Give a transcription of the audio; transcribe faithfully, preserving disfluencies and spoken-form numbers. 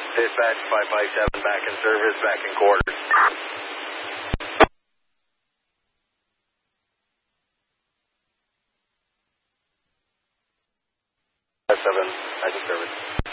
Dispatch five five seven back in service, back in quarters. five seven, back in service.